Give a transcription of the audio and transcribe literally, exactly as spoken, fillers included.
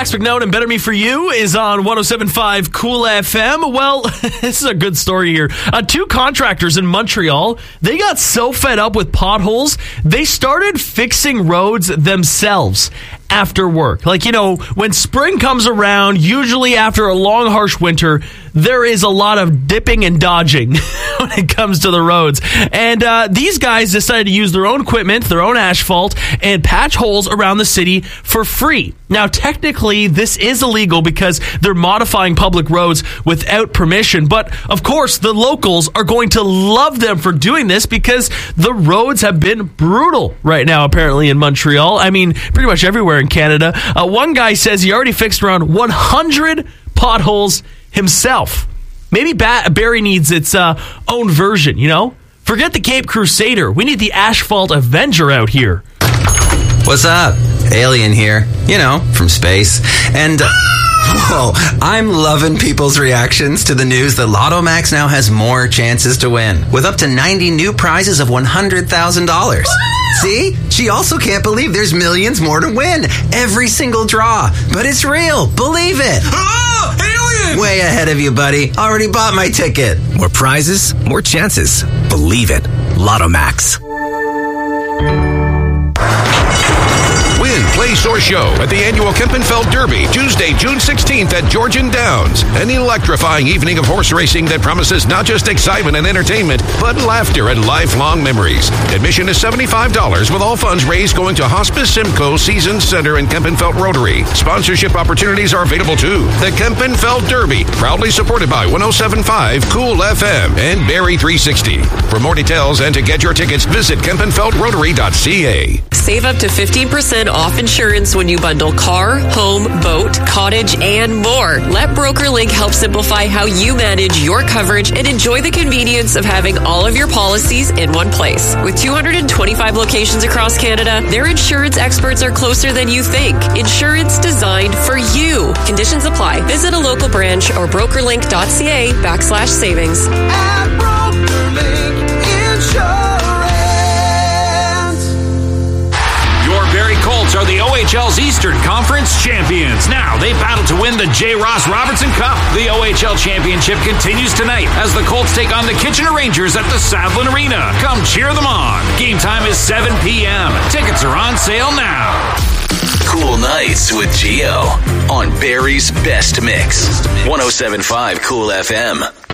Max McNown and Better Me For You is on one oh seven point five Cool F M. Well, this is a good story here. Uh, two contractors in Montreal, they got so fed up with potholes, they started fixing roads themselves after work. Like, you know, when spring comes around, usually after a long, harsh winter, there is a lot of dipping and dodging when it comes to the roads. And uh, these guys decided to use their own equipment, their own asphalt, and patch holes around the city for free. Now, technically, this is illegal because they're modifying public roads without permission. But, of course, the locals are going to love them for doing this because the roads have been brutal right now, apparently, in Montreal. I mean, pretty much everywhere in Canada. Uh, one guy says he already fixed around one hundred potholes himself. Maybe ba- Barrie needs its uh, own version, you know? Forget the Cape Crusader. We need the Asphalt Avenger out here. What's up? Alien here. You know, from space. And... Uh, whoa, I'm loving people's reactions to the news that Lotto Max now has more chances to win, with up to ninety new prizes of one hundred thousand dollars. See? She also can't believe there's millions more to win. Every single draw. But it's real. Believe it. Oh, alien! Way ahead of you, buddy. Already bought my ticket. More prizes, more chances. Believe it. Lotto Max. Win, place, or show at the annual Kempenfeld Derby, Tuesday, June sixteenth at Georgian Downs. An electrifying evening of horse racing that promises not just excitement and entertainment, but laughter and lifelong memories. Admission is seventy-five dollars, with all funds raised going to Hospice Simcoe Seasons Center and Kempenfeld Rotary. Sponsorship opportunities are available too. The Kempenfeld Derby, proudly supported by one oh seven point five Cool F M and Barrie three sixty. For more details and to get your tickets, visit kempenfeld rotary dot c a. Save up to fifteen percent off insurance when you bundle car, home, boat, cottage, and more. Let BrokerLink help simplify how you manage your coverage and enjoy the convenience of having all of your policies in one place. With two hundred twenty-five locations across Canada, their insurance experts are closer than you think. Insurance designed for you. Conditions apply. Visit a local branch or brokerlink.ca backslash savings. At BrokerLink Insurance. Barrie Colts are the O H L's Eastern Conference champions. Now they battle to win the J. Ross Robertson Cup. The O H L Championship continues tonight as the Colts take on the Kitchener Rangers at the Savlin Arena. Come cheer them on. Game time is seven p.m. Tickets are on sale now. Cool Nights with Gio on Barrie's Best Mix. one oh seven point five Cool F M.